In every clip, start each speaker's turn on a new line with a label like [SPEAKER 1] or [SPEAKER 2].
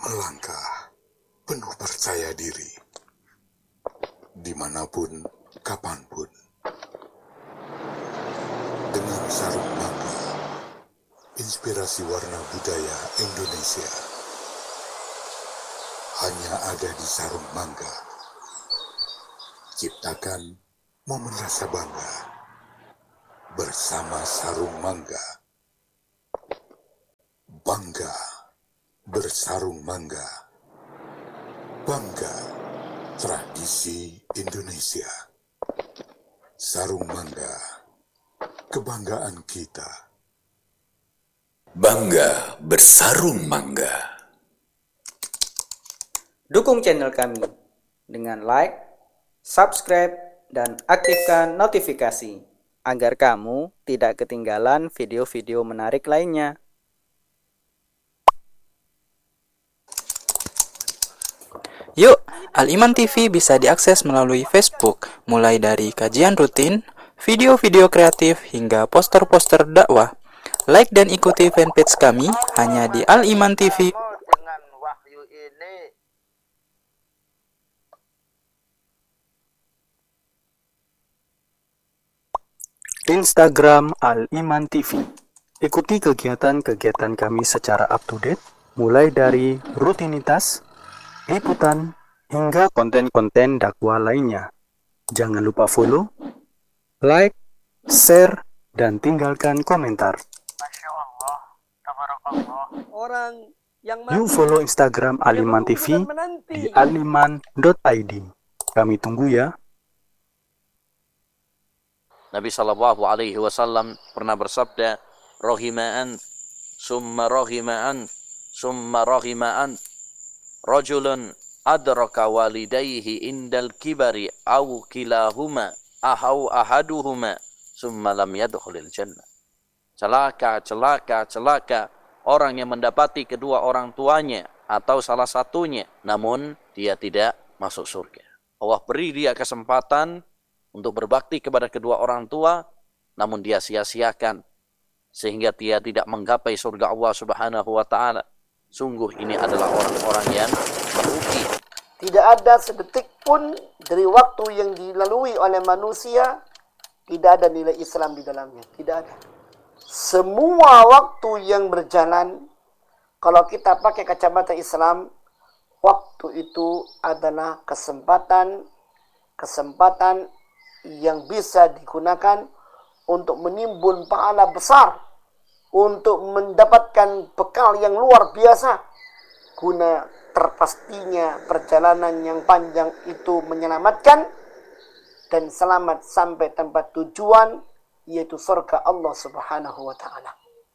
[SPEAKER 1] melangkah penuh percaya diri, dimanapun, kapanpun, dengan sarung mangga, inspirasi warna budaya Indonesia, hanya ada di sarung mangga. Ciptakan momen rasa bangga bersama sarung mangga. Bangga bersarung mangga. Bangga tradisi Indonesia. Sarung mangga, kebanggaan kita.
[SPEAKER 2] Bangga bersarung mangga.
[SPEAKER 3] Dukung channel kami dengan like, subscribe, dan aktifkan notifikasi agar kamu tidak ketinggalan video-video menarik lainnya.
[SPEAKER 4] Yuk, Al-Iman TV bisa diakses melalui Facebook, mulai dari kajian rutin, video-video kreatif, hingga poster-poster dakwah. Like dan ikuti fanpage kami hanya di Al-Iman TV.
[SPEAKER 5] Dengan wahyu ini,
[SPEAKER 6] Instagram Al-Iman TV. Ikuti kegiatan-kegiatan kami secara up-to-date, mulai dari rutinitas, liputan, hingga konten-konten dakwah lainnya. Jangan lupa follow, like, share, dan tinggalkan komentar.
[SPEAKER 5] Masya Allah, tabarakallah. Orang yang
[SPEAKER 6] Yuk follow Instagram Al-Iman TV di aliman.id. Kami tunggu ya.
[SPEAKER 7] Nabi sallallahu alaihi wasallam pernah bersabda, rahima'an summa rahima'an summa rahima'an rajulun adraka walidayhi indal kibari aw kilahuma ahaw ahaduhuma summa lam yadkhulil jannah. Celaka orang yang mendapati kedua orang tuanya atau salah satunya namun dia tidak masuk surga. Allah beri dia kesempatan untuk berbakti kepada kedua orang tua namun dia sia-siakan sehingga dia tidak menggapai surga Allah Subhanahu wa taala. Sungguh ini adalah orang-orang yang merugi.
[SPEAKER 5] tidak ada sedetik pun dari waktu yang dilalui oleh manusia tidak ada nilai Islam di dalamnya. Tidak ada. Semua waktu yang berjalan, kalau kita pakai kacamata Islam, waktu itu adalah kesempatan yang bisa digunakan untuk menimbun pahala besar, untuk mendapatkan bekal yang luar biasa, guna terpastinya perjalanan yang panjang itu menyelamatkan dan selamat sampai tempat tujuan, yaitu surga Allah Subhanahu wa ta'ala.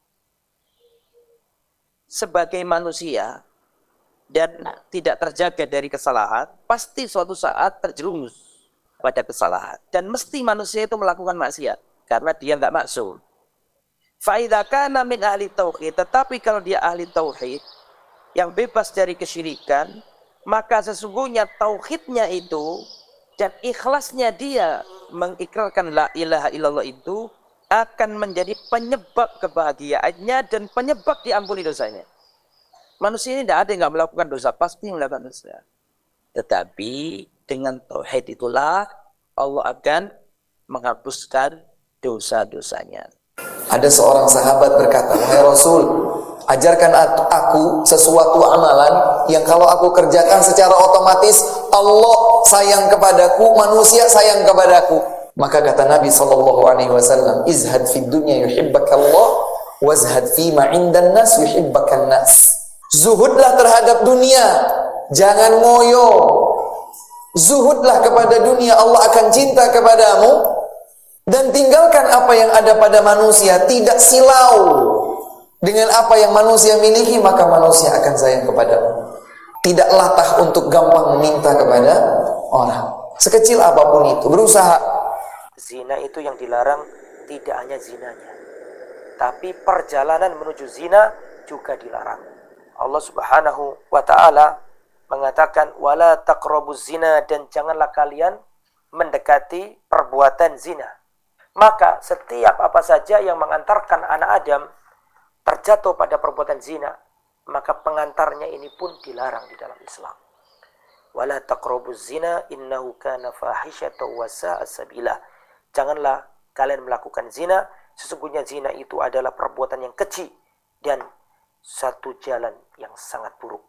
[SPEAKER 8] Sebagai manusia dan tidak terjaga dari kesalahan, pasti suatu saat terjerumus pada kesalahan. Dan mesti manusia itu melakukan maksiat, karena dia nggak maksum. Fa'idha kana min ahli tauhid, tetapi kalau dia ahli tauhid, yang bebas dari kesyirikan, maka sesungguhnya tauhidnya itu dan ikhlasnya dia mengikrarkan la ilaha illallah itu akan menjadi penyebab kebahagiaannya dan penyebab diampuni dosanya. Manusia ini tidak ada yang nggak melakukan dosa, pasti melakukan dosa. Tetapi dengan tauhid itulah Allah akan menghapuskan dosa-dosanya.
[SPEAKER 2] Ada seorang sahabat berkata, "Wahai Rasul, ajarkan aku sesuatu amalan yang kalau aku kerjakan secara otomatis Allah sayang kepadaku, manusia sayang kepadaku." Maka kata Nabi SAW, "Izhad fid dunya yuhibbakallah, wazhad fima indan nas yuhibbakan nas." Zuhudlah terhadap dunia, jangan ngoyo. Zuhudlah kepada dunia, Allah akan cinta kepadamu. Dan tinggalkan apa yang ada pada manusia, tidak silau dengan apa yang manusia miliki, maka manusia akan sayang kepadamu. Tidak latah untuk gampang meminta kepada orang, sekecil apapun itu, berusaha.
[SPEAKER 8] Zina itu yang dilarang tidak hanya zinanya, tapi perjalanan menuju zina juga dilarang. Allah Subhanahu wa ta'ala mengatakan, wala taqrabuz zina, dan janganlah kalian mendekati perbuatan zina. Maka setiap apa saja yang mengantarkan anak Adam terjatuh pada perbuatan zina, maka pengantarnya ini pun dilarang di dalam Islam. Wala taqrabuz zina innahu kana fahisyatan wa sa'a sabila. Janganlah kalian melakukan zina, sesungguhnya zina itu adalah perbuatan yang keji dan satu jalan yang sangat buruk.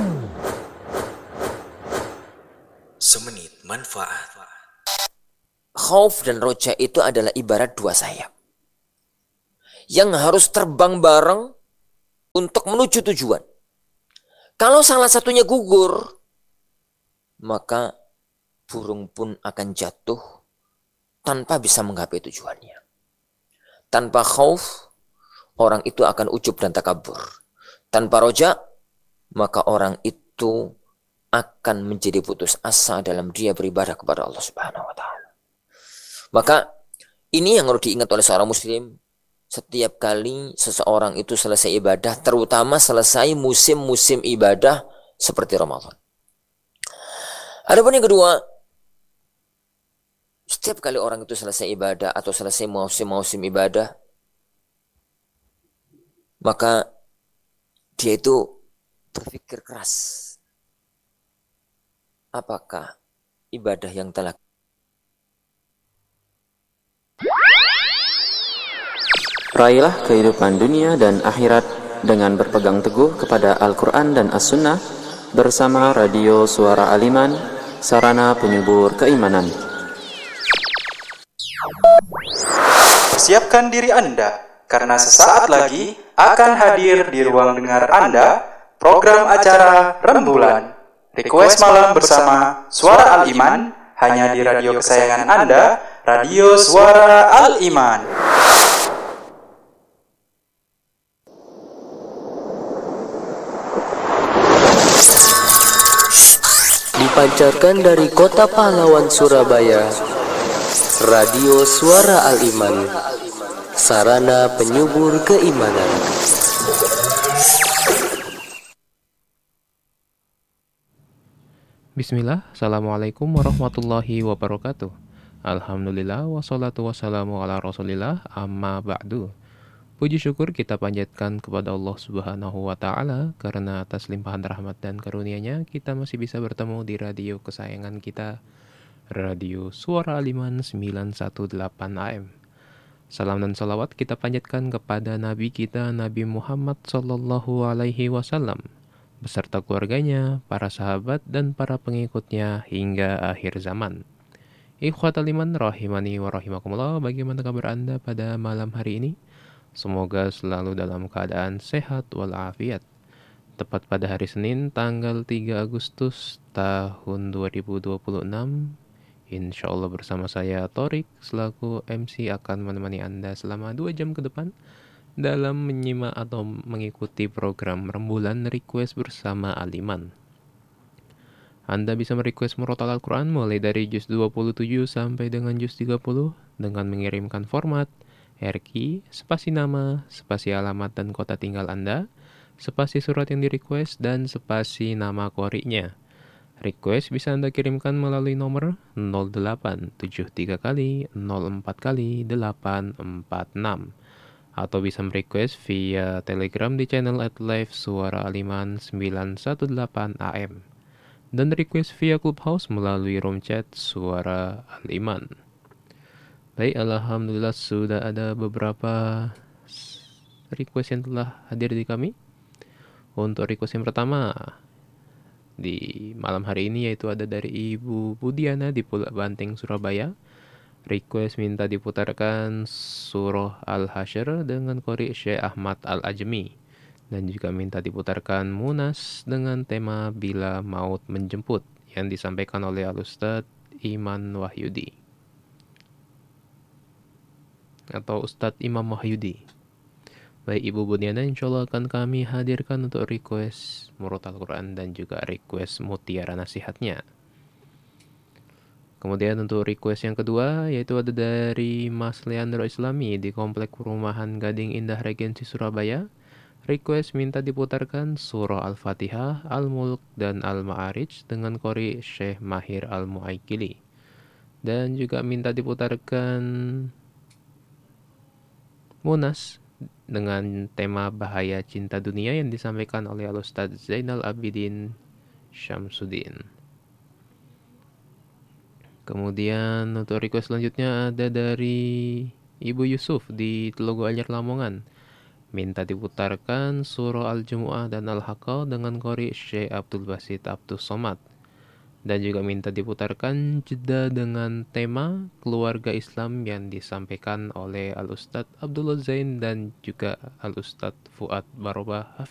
[SPEAKER 9] Semenit manfaat.
[SPEAKER 10] Khauf dan roja itu adalah ibarat dua sayap yang harus terbang bareng untuk menuju tujuan. Kalau salah satunya gugur, maka burung pun akan jatuh tanpa bisa menggapai tujuannya. Tanpa khauf, orang itu akan ujub dan takabur. Tanpa roja, maka orang itu akan menjadi putus asa dalam dia beribadah kepada Allah Subhanahu wa taala. Maka ini yang harus diingat oleh seorang muslim setiap kali seseorang itu selesai ibadah, terutama selesai musim-musim ibadah seperti Ramadan. Adapun yang kedua, setiap kali orang itu selesai ibadah atau selesai musim-musim ibadah, maka dia itu berpikir keras. Apakah ibadah yang telah
[SPEAKER 11] Raihlah kehidupan dunia dan akhirat dengan berpegang teguh kepada Al-Quran dan As-Sunnah bersama Radio Suara Aliman, sarana penyubur keimanan.
[SPEAKER 4] Persiapkan diri Anda, karena sesaat lagi akan hadir di ruang dengar Anda program acara Rembulan. Request malam bersama Suara Al-Iman, hanya di radio kesayangan Anda, Radio Suara Al-Iman.
[SPEAKER 12] Dipancarkan dari kota pahlawan Surabaya, Radio Suara Al-Iman, sarana penyubur keimanan.
[SPEAKER 13] Bismillah, Assalamualaikum warahmatullahi wabarakatuh. Alhamdulillah, wassalatu wassalamu ala rasulillah, amma ba'du. Puji syukur kita panjatkan kepada Allah Subhanahu wa ta'ala, karena atas limpahan rahmat dan karunia-Nya kita masih bisa bertemu di radio kesayangan kita, Radio Suara Aliman 918 AM. Salam dan salawat kita panjatkan kepada Nabi kita, Nabi Muhammad Sallallahu Alaihi Wasallam, beserta keluarganya, para sahabat, dan para pengikutnya hingga akhir zaman. Ikhwatal iman rahimani wa rahimakumullah, bagaimana kabar Anda pada malam hari ini? Semoga selalu dalam keadaan sehat walafiat. Tepat pada hari Senin, tanggal 3 Agustus tahun 2026, insya Allah bersama saya, Torik, selaku MC akan menemani Anda selama 2 jam ke depan dalam menyimak atau mengikuti program Rembulan Request bersama Aliman. Anda bisa merequest murotal Al-Quran mulai dari juz 27 sampai dengan juz 30 dengan mengirimkan format RQ, spasi nama, spasi alamat dan kota tinggal Anda, spasi surat yang direquest, dan spasi nama qori'nya. Request bisa Anda kirimkan melalui nomor 0873 kali 04 kali 846. Atau bisa merequest via Telegram di channel @live Suara Aliman 918 AM. Dan request via Clubhouse melalui room chat Suara Aliman. Baik, alhamdulillah sudah ada beberapa request yang telah hadir di kami. Untuk request yang pertama di malam hari ini yaitu ada dari Ibu Budiana di Pulau Banting, Surabaya. Request minta diputarkan surah Al-Hasyr dengan qori Syekh Ahmad Al-Ajmi, dan juga minta diputarkan Munas dengan tema Bila Maut Menjemput yang disampaikan oleh Al-Ustadz Iman Wahyudi atau Ustadz Imam Wahyudi. Baik Ibu Budiana, insya Allah akan kami hadirkan untuk request murotal Quran dan juga request mutiara nasihatnya. Kemudian untuk request yang kedua yaitu ada dari Mas Leandro Islami di Komplek Perumahan Gading Indah Regensi Surabaya. Request minta diputarkan surah Al-Fatihah, Al-Mulk, dan Al-Ma'arij dengan qori Syekh Mahir Al-Mu'aikili. Dan juga minta diputarkan Munas dengan tema bahaya cinta dunia yang disampaikan oleh Al-Ustadz Zainal Abidin Syamsuddin. Kemudian untuk request selanjutnya ada dari Ibu Yusuf di Telugu Anyar Lamongan. Minta diputarkan surah Al-Jumu'ah dan Al-Haqqah dengan qori Syekh Abdul Basit Abdul Somad. Dan juga minta diputarkan jeda dengan tema keluarga Islam yang disampaikan oleh Al-Ustadz Abdullah Zain dan juga Al-Ustadz Fuad Barobah